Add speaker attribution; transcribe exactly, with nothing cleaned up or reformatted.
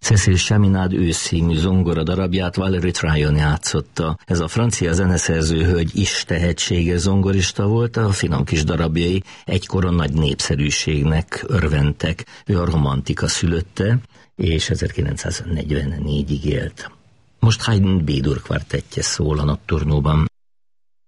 Speaker 1: Cécile Chaminade őszímű zongora darabját Valerie Tryon játszotta. Ez a francia zeneszerző hölgy is tehetséges zongorista volt, a finom kis darabjai egykoron nagy népszerűségnek örventek. Ő a romantika szülötte, és ezerkilencszáznegyvennégyig élt. Most Haydn B-dur kvartettje szól a Nocturnóban.